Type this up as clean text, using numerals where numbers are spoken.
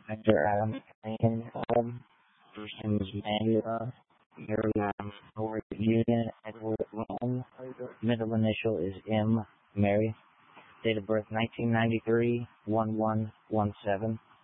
Actor Adam Lincoln. First name is Manuela Marianne Howard Union Edward Rome. Middle initial is M. Mary. Date of birth 1993, 1117.